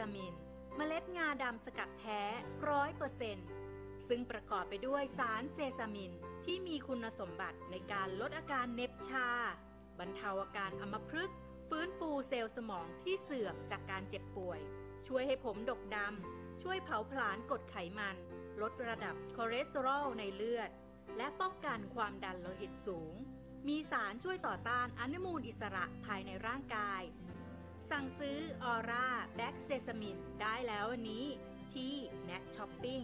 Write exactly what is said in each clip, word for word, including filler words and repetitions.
มินเมล็ดงาดำสกัดแท้ ร้อยเปอร์เซ็นต์ ซึ่งประกอบไปด้วยสารเซซามินที่มีคุณสมบัติในการลดอาการเหน็บชาบรรเทาอาการอัมพฤกษ์ฟื้นฟูเซลล์สมองที่เสื่อมจากการเจ็บป่วยช่วยให้ผมดกดำช่วยเผาผลาญกรดไขมันลดระดับคอเลสเตอรอลในเลือดและป้องกันความดันโลหิตสูงมีสารช่วยต่อต้านอนุมูลอิสระภายในร่างกายสั่งซื้อออร่าแบล็กเซซามินได้แล้ววันนี้ที่ แน็ก ช้อปปิ้ง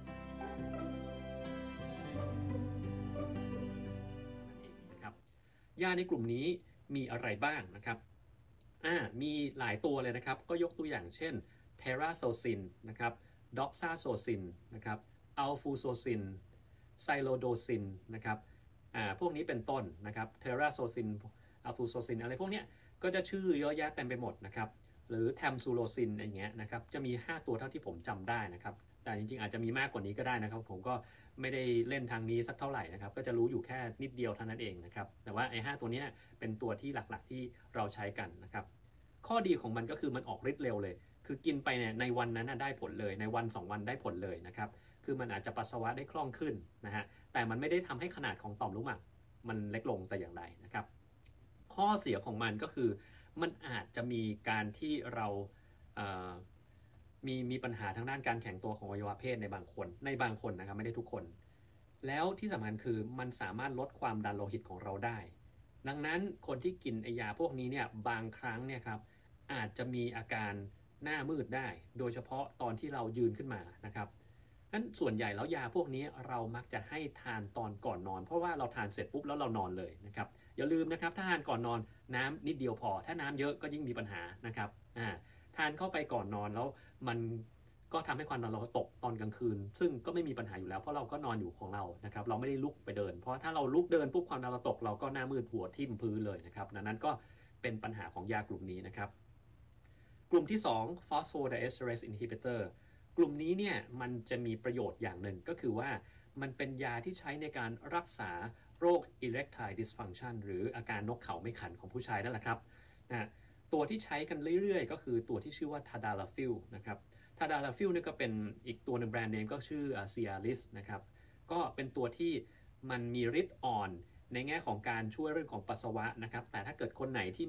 นะครับยาในกลุ่มนี้มีอะไรบ้างนะครับอ่ามีหลายตัวเลยนะครับก็ยกตัวอย่างเช่นเทราโซซินนะครับด็อกซาโซซินนะครับอัลฟูโซซินไซโลโดซินนะครับอ่าพวกนี้เป็นต้นนะครับเทราโซซินอัลฟูโซซินอะไรพวกเนี้ยก็จะชื่อเยอะแยะเต็มไปหมดนะครับหรือแทมซูโรซินอย่างเงี้ยนะครับจะมีห้าตัวเท่าที่ผมจำได้นะครับแต่จริงๆอาจจะมีมากกว่านี้ก็ได้นะครับผมก็ไม่ได้เล่นทางนี้สักเท่าไหร่นะครับก็จะรู้อยู่แค่นิดเดียวเท่านั้นเองนะครับแต่ว่าไอ้ห้าตัวนี้เป็นตัวที่หลักๆที่เราใช้กันนะครับข้อดีของมันก็คือมันออกฤทธิ์เร็วเลยคือกินไปเนี่ยในวันนั้นได้ผลเลยในวันสองวันได้ผลเลยนะครับคือมันอาจจะปัสสาวะได้คล่องขึ้นนะฮะแต่มันไม่ได้ทำให้ขนาดของต่อมลูกหมากมันเล็กลงแต่อย่างใดนะครับข้อเสียของมันก็คือมันอาจจะมีการที่เราเอ่อมีมีปัญหาทางด้านการแข็งตัวของอวัยวะเพศในบางคนในบางคนนะครับไม่ได้ทุกคนแล้วที่สำคัญคือมันสามารถลดความดันโลหิตของเราได้ดังนั้นคนที่กินไอยาพวกนี้เนี่ยบางครั้งเนี่ยครับอาจจะมีอาการหน้ามืดได้โดยเฉพาะตอนที่เรายืนขึ้นมานะครับนั้นส่วนใหญ่แล้วยาพวกนี้เรามักจะให้ทานตอนก่อนนอนเพราะว่าเราทานเสร็จปุ๊บแล้วเรานอนเลยนะครับอย่าลืมนะครับถ้าทานก่อนนอนน้ำนิดเดียวพอถ้าน้ำเยอะก็ยิ่งมีปัญหานะครับอ่าทานเข้าไปก่อนนอนแล้วมันก็ทำให้ความดันเราตกตอนกลางคืนซึ่งก็ไม่มีปัญหาอยู่แล้วเพราะเราก็นอนอยู่ของเรานะครับเราไม่ได้ลุกไปเดินเพราะถ้าเราลุกเดินปุ๊บความดันเราตกเราก็หน้ามืดหัวทิ่มพื้นเลยนะครับดังนั้นก็เป็นปัญหาของยากลุ่มนี้นะครับกลุ่มที่สอง phosphodiesterase inhibitor กลุ่มนี้เนี่ยมันจะมีประโยชน์อย่างหนึ่งก็คือว่ามันเป็นยาที่ใช้ในการรักษาโรค erectile dysfunction หรืออาการนกเขาไม่ขันของผู้ชายนั่นแหละครับนะตัวที่ใช้กันเรื่อยๆก็คือตัวที่ชื่อว่า tadalafil นะครับ tadalafil นี่ก็เป็นอีกตัวหนึ่งแบรนด์เนมก็ชื่อ Cialis นะครับก็เป็นตัวที่มันมีฤทธิ์อ่อนในแง่ของการช่วยเรื่องของปัสสาวะนะครับแต่ถ้าเกิดคนไหนที่